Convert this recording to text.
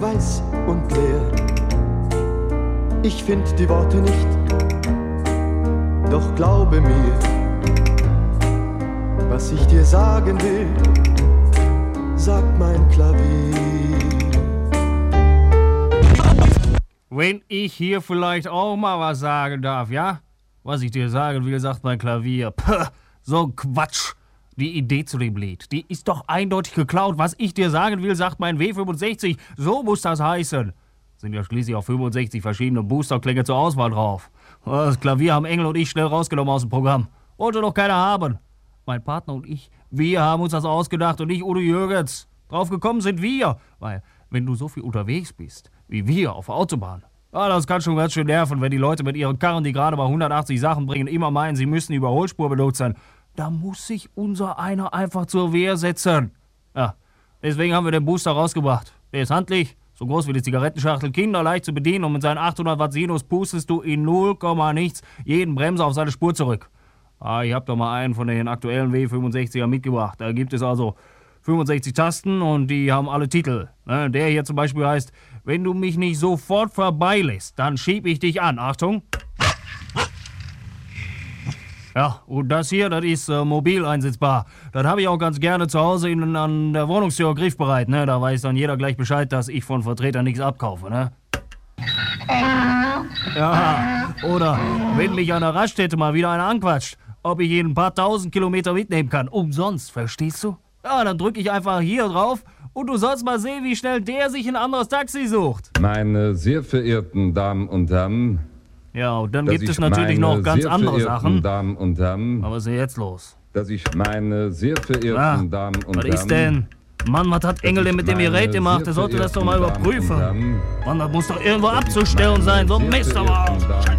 weiß und leer. Ich find die Worte nicht, doch glaube mir, was ich dir sagen will, sagt mein Klavier. Wenn ich hier vielleicht auch mal was sagen darf, ja? Was ich dir sagen will, sagt mein Klavier. Puh, so ein Quatsch. Die Idee zu dem Lied, die ist doch eindeutig geklaut. Was ich dir sagen will, sagt mein W65. So muss das heißen. Sind ja schließlich auch 65 verschiedene Boosterklänge zur Auswahl drauf. Das Klavier haben Engel und ich schnell rausgenommen aus dem Programm. Wollte doch keiner haben. Mein Partner und ich, wir haben uns das ausgedacht und nicht Udo Jürgens. Drauf gekommen sind wir. Weil, wenn du so viel unterwegs bist, wie wir auf der Autobahn, das kann schon ganz schön nerven, wenn die Leute mit ihren Karren, die gerade mal 180 Sachen bringen, immer meinen, sie müssen die Überholspur benutzen. Da muss sich unser einer einfach zur Wehr setzen. Ja, deswegen haben wir den Booster rausgebracht. Der ist handlich, so groß wie die Zigarettenschachtel, kinderleicht zu bedienen und mit seinen 800 Watt Sinus pustest du in 0, nichts jeden Bremser auf seine Spur zurück. Ich hab doch mal einen von den aktuellen W65er mitgebracht. Da gibt es also 65 Tasten und die haben alle Titel. Der hier zum Beispiel heißt, wenn du mich nicht sofort vorbeilässt, dann schieb ich dich an. Achtung. Ja, und das hier, das ist mobil einsetzbar. Das habe ich auch ganz gerne zu Hause an der Wohnungstür griffbereit. Ne? Da weiß dann jeder gleich Bescheid, dass ich von Vertretern nichts abkaufe. Ne? Ja, oder wenn mich an der Raststätte mal wieder einer anquatscht, ob ich ihn ein paar tausend Kilometer mitnehmen kann. Umsonst, verstehst du? Ja, dann drücke ich einfach hier drauf und du sollst mal sehen, wie schnell der sich ein anderes Taxi sucht. Meine sehr verehrten Damen und Herren. Ja, und dann gibt es natürlich noch ganz andere Sachen. Damen und Herren. Aber was ist denn jetzt los? Dass ich meine sehr verehrten Damen und Herren. Was ist denn? Mann, was hat Engel denn mit dem Gerät gemacht? Der sollte das doch mal überprüfen. Mann, das muss doch irgendwo abzustellen sein. So ein Mist aber auch.